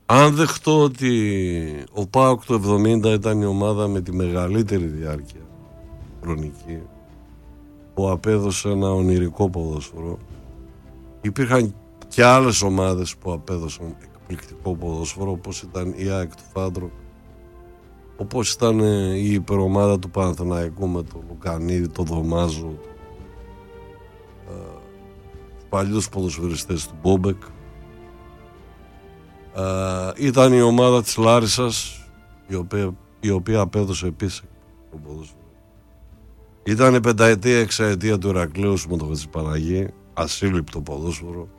Αν δεχτώ ότι ο ΠΑΟΚ το 70 ήταν η ομάδα με τη μεγαλύτερη διάρκεια χρονική, που απέδωσε ένα ονειρικό ποδόσφαιρο, υπήρχαν και άλλες ομάδες που απέδωσαν εκπληκτικό ποδόσφαιρο, όπως ήταν η ΑΕΚ του Φάντρο, όπως ήταν η υπερομάδα του Παναθηναϊκού με τον Λουκανίδη, τον Δωμάζο, τους παλιούς ποδοσφαιριστές του Μπόμπεκ. Ήταν η ομάδα της Λάρισσας, η οποία απέδωσε επίσης το ποδόσφαιρο. Ήταν η πενταετία, εξαετία του Ηρακλέου με τον Χατζηπαναγή, ασύλληπτο ποδόσφαιρο.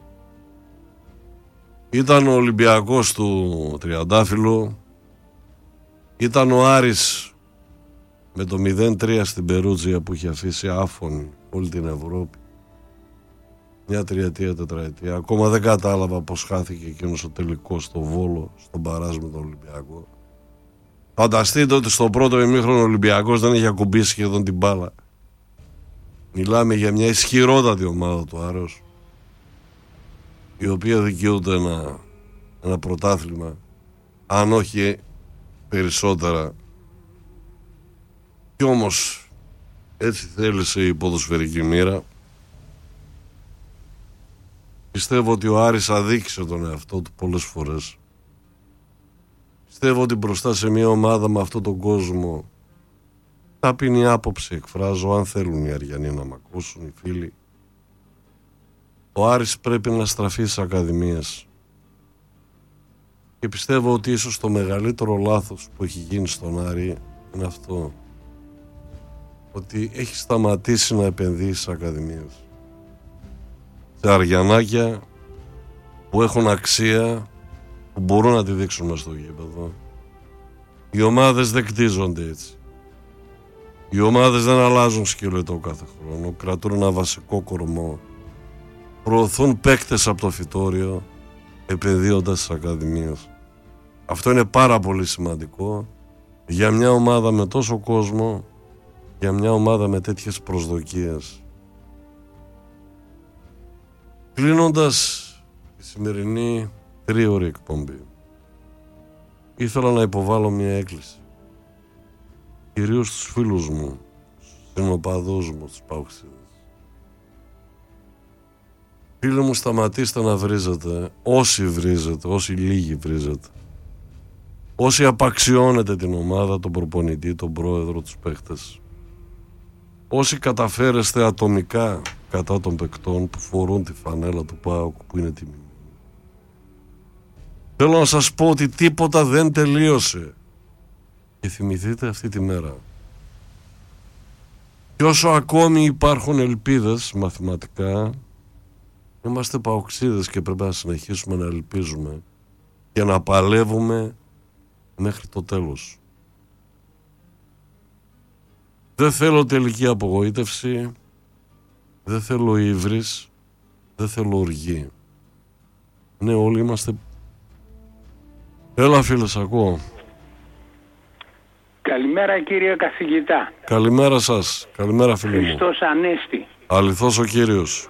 Ήταν ο Ολυμπιακός του Τριαντάφυλλου. Ήταν ο Άρης με το 0-3 στην Περούτζια που είχε αφήσει άφωνη όλη την Ευρώπη. Μια τριετία, τετραετία. Ακόμα δεν κατάλαβα πως χάθηκε εκείνος ο τελικός στο Βόλο, στον μπαράζ με τον Ολυμπιακό. Φανταστείτε ότι στο πρώτο ημίχρονο ο Ολυμπιακός δεν είχε ακουμπήσει σχεδόν την μπάλα. Μιλάμε για μια ισχυρότατη ομάδα του Άρεος, η οποία δικαιούται ένα πρωτάθλημα, αν όχι περισσότερα. Κι όμως έτσι θέλησε η ποδοσφαιρική μοίρα. Πιστεύω ότι ο Άρης αδίκησε τον εαυτό του πολλές φορές. Πιστεύω ότι μπροστά σε μια ομάδα με αυτόν τον κόσμο, ταπεινή άποψη εκφράζω, αν θέλουν οι Αριανοί να μ' ακούσουν, οι φίλοι, ο Άρης πρέπει να στραφεί στις ακαδημίες. Και πιστεύω ότι ίσως το μεγαλύτερο λάθος που έχει γίνει στον Άρη είναι αυτό, ότι έχει σταματήσει να επενδύει στις ακαδημίες, σε αριανάκια που έχουν αξία, που μπορούν να τη δείξουν μες στο γήπεδο. Οι ομάδες δεν κτίζονται έτσι. Οι ομάδες δεν αλλάζουν σκελετό κάθε χρόνο, κρατούν ένα βασικό κορμό, προωθούν παίκτες από το φυτόριο, επενδύοντας στις ακαδημίες. Αυτό είναι πάρα πολύ σημαντικό για μια ομάδα με τόσο κόσμο, για μια ομάδα με τέτοιες προσδοκίες. Κλείνοντας τη σημερινή 3ωρη εκπομπή, ήθελα να υποβάλω μια έκκληση, κυρίως στους φίλους μου, στους συνοπαδούς μου, στους παοξίδες. Φίλοι μου, σταματήστε να βρίζετε, όσοι βρίζετε, όσοι λίγοι βρίζετε, όσοι απαξιώνετε την ομάδα, τον προπονητή, τον πρόεδρο, τους παίχτες, όσοι καταφέρεστε ατομικά κατά των παικτών που φορούν τη φανέλα του ΠΑΟΚ, που είναι τιμή. Θέλω να σας πω ότι τίποτα δεν τελείωσε. Και θυμηθείτε αυτή τη μέρα. Και όσο ακόμη υπάρχουν ελπίδες μαθηματικά, είμαστε παοξίδες και πρέπει να συνεχίσουμε να ελπίζουμε και να παλεύουμε μέχρι το τέλος. Δεν θέλω τελική απογοήτευση, δεν θέλω ύβρις, δεν θέλω οργή. Ναι, όλοι είμαστε. Έλα φίλε, σ' ακούω. Καλημέρα κύριε καθηγητά. Καλημέρα σας, καλημέρα φίλε μου. Χριστός Ανέστη. Αληθώς ο Κύριος.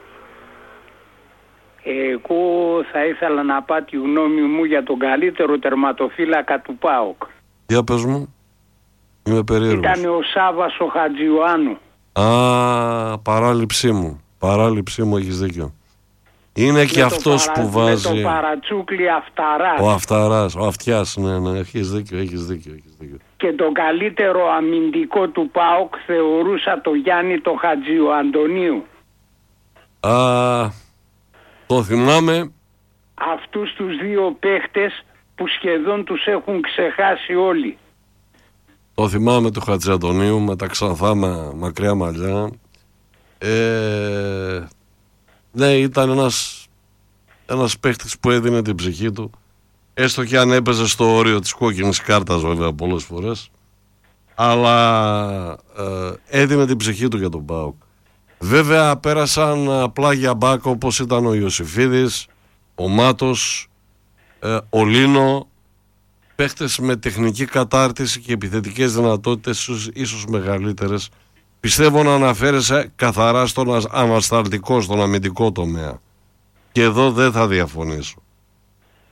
Εγώ θα ήθελα να πω τη γνώμη μου για τον καλύτερο τερματοφύλακα του ΠΑΟΚ. Για πες μου, είμαι περίεργος. Ήταν ο Σάββας ο Χατζιωάννου. Παράληψή μου, έχεις δίκιο. Είναι και αυτός που βάζει. Με το παρατσούκλι Αφταράς. Ο Αφταράς, ο Αυτιάς, ναι, έχεις δίκιο. Και το καλύτερο αμυντικό του ΠΑΟΚ θεωρούσα το Γιάννη το Χατζιωαντονίου. Το θυμάμαι. Αυτούς τους δύο παίχτες που σχεδόν τους έχουν ξεχάσει όλοι. Το θυμάμαι του Χατζιαντονίου με τα ξανθά μακριά μαλλιά. Ναι, ήταν ένας παίχτης που έδινε την ψυχή του, έστω και αν έπαιζε στο όριο της κόκκινης κάρτας βέβαια πολλές φορές, αλλά έδινε την ψυχή του για τον ΠΑΟΚ. Βέβαια πέρασαν πλάγια μπάκ όπως ήταν ο Ιωσιφίδης, ο Μάτος, ο Λίνο, παίχτες με τεχνική κατάρτιση και επιθετικές δυνατότητες ίσως μεγαλύτερες. Πιστεύω να αναφέρεσαι καθαρά στον ανασταλτικό, στον αμυντικό τομέα. Και εδώ δεν θα διαφωνήσω.